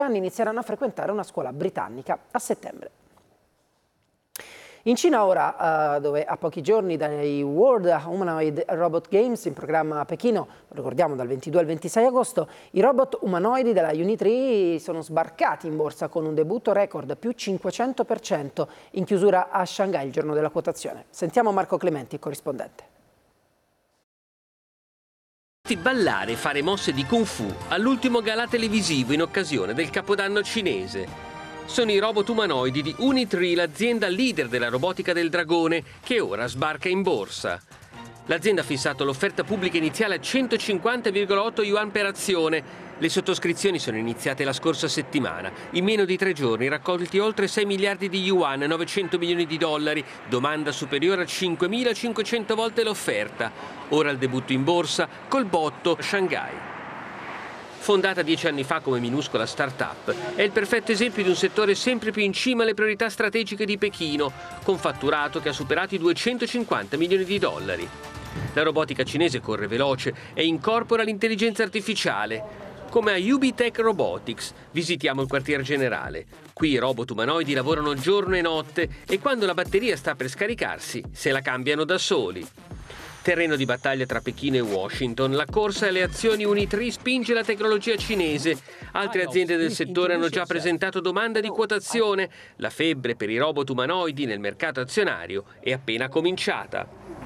anni inizieranno a frequentare una scuola britannica a settembre. In Cina ora, dove a pochi giorni dai World Humanoid Robot Games in programma a Pechino, lo ricordiamo dal 22 al 26 agosto, i robot umanoidi della Unitree sono sbarcati in borsa con un debutto record più 500% in chiusura a Shanghai il giorno della quotazione. Sentiamo Marco Clementi, il corrispondente. Ballare e fare mosse di Kung Fu all'ultimo gala televisivo in occasione del Capodanno cinese. Sono i robot umanoidi di Unitree, l'azienda leader della robotica del dragone, che ora sbarca in borsa. L'azienda ha fissato l'offerta pubblica iniziale a 150,8 yuan per azione. Le sottoscrizioni sono iniziate la scorsa settimana. In meno di 3 giorni raccolti oltre 6 miliardi di yuan, 900 milioni di dollari, domanda superiore a 5.500 volte l'offerta. Ora il debutto in borsa col botto Shanghai. Fondata 10 anni fa come minuscola start-up, è il perfetto esempio di un settore sempre più in cima alle priorità strategiche di Pechino, con fatturato che ha superato i 250 milioni di dollari. La robotica cinese corre veloce e incorpora l'intelligenza artificiale. Come a UBTech Robotics, visitiamo il quartier generale. Qui i robot umanoidi lavorano giorno e notte e quando la batteria sta per scaricarsi, se la cambiano da soli. Terreno di battaglia tra Pechino e Washington, la corsa alle azioni Unitree spinge la tecnologia cinese. Altre aziende del settore hanno già presentato domanda di quotazione. La febbre per i robot umanoidi nel mercato azionario è appena cominciata.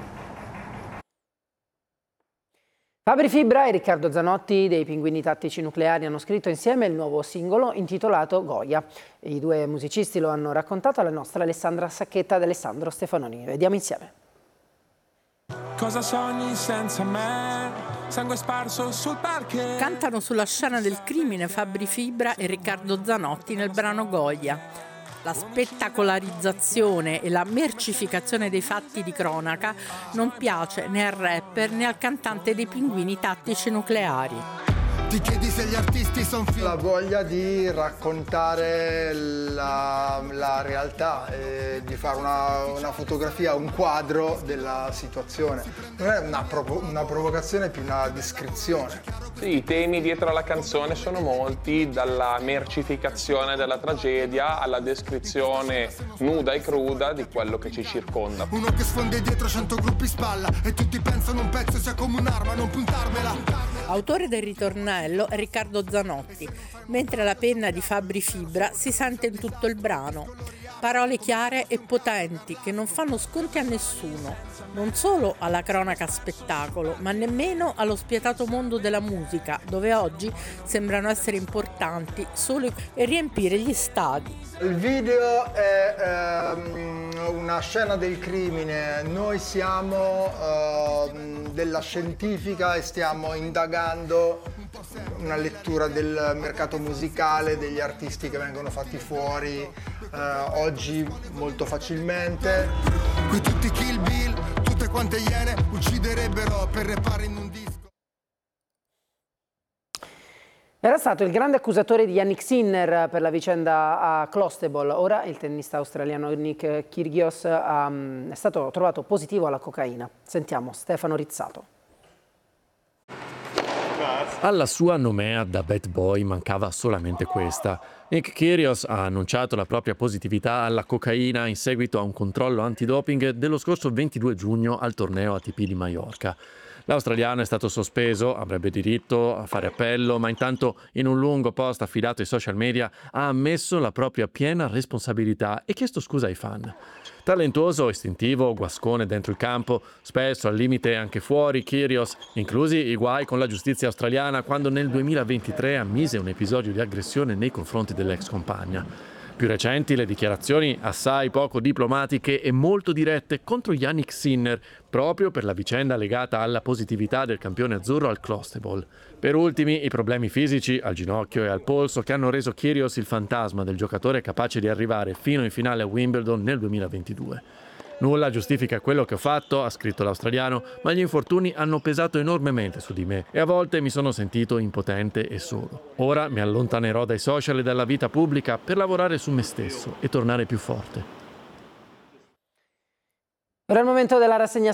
Fabri Fibra e Riccardo Zanotti dei Pinguini Tattici Nucleari hanno scritto insieme il nuovo singolo intitolato Goya. I due musicisti lo hanno raccontato alla nostra Alessandra Sacchetta ed Alessandro Stefanoni. Vediamo insieme. Cosa sogni senza me? Sangue sparso sul parquet. Cantano sulla scena del crimine Fabri Fibra e Riccardo Zanotti nel brano Goya. La spettacolarizzazione e la mercificazione dei fatti di cronaca non piace né al rapper né al cantante dei Pinguini Tattici Nucleari. Ti chiedi se gli artisti sono figli. La voglia di raccontare la realtà, di fare una fotografia, un quadro della situazione. Non è una provocazione, più una descrizione. Sì, i temi dietro alla canzone sono molti, dalla mercificazione della tragedia alla descrizione nuda e cruda di quello che ci circonda. Uno che sfonde dietro 100 gruppi spalla e tutti pensano un pezzo sia come un'arma, non puntarmela. Autore del ritornello è Riccardo Zanotti, mentre la penna di Fabri Fibra si sente in tutto il brano. Parole chiare e potenti che non fanno sconti a nessuno, non solo alla cronaca spettacolo, ma nemmeno allo spietato mondo della musica, dove oggi sembrano essere importanti solo e riempire gli stadi. Il video è una scena del crimine, noi siamo della scientifica e stiamo indagando una lettura del mercato musicale, degli artisti che vengono fatti fuori oggi molto facilmente. Qui tutti Kill Bill, tutte quante iene ucciderebbero per repare in un disco. Era stato il grande accusatore di Yannick Sinner per la vicenda a Clostebol. Ora il tennista australiano Nick Kyrgios è stato trovato positivo alla cocaina. Sentiamo Stefano Rizzato. Alla sua nomea da bad boy mancava solamente questa. Nick Kyrgios ha annunciato la propria positività alla cocaina in seguito a un controllo antidoping dello scorso 22 giugno al torneo ATP di Maiorca. L'australiano è stato sospeso, avrebbe diritto a fare appello, ma intanto in un lungo post affidato ai social media ha ammesso la propria piena responsabilità e chiesto scusa ai fan. Talentuoso, istintivo, guascone dentro il campo, spesso al limite anche fuori, Kyrgios, inclusi i guai con la giustizia australiana quando nel 2023 ammise un episodio di aggressione nei confronti dell'ex compagna. Più recenti le dichiarazioni assai poco diplomatiche e molto dirette contro Yannick Sinner, proprio per la vicenda legata alla positività del campione azzurro al Clostebol. Per ultimi i problemi fisici al ginocchio e al polso che hanno reso Kyrgios il fantasma del giocatore capace di arrivare fino in finale a Wimbledon nel 2022. Nulla giustifica quello che ho fatto, ha scritto l'australiano, ma gli infortuni hanno pesato enormemente su di me e a volte mi sono sentito impotente e solo. Ora mi allontanerò dai social e dalla vita pubblica per lavorare su me stesso e tornare più forte. Ora è il momento della rassegna